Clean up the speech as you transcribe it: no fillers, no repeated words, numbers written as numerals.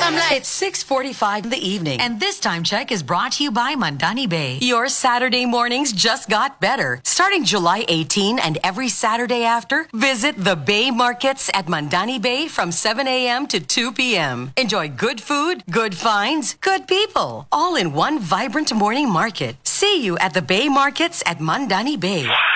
It's 6:45 in the evening. And this time check is brought to you by Mandani Bay. Your Saturday mornings just got better. Starting July 18 and every Saturday after, visit the Bay Markets at Mandani Bay from 7 a.m. to 2 p.m. Enjoy good food, good finds, good people, all in one vibrant morning market. See you at the Bay Markets at Mandani Bay.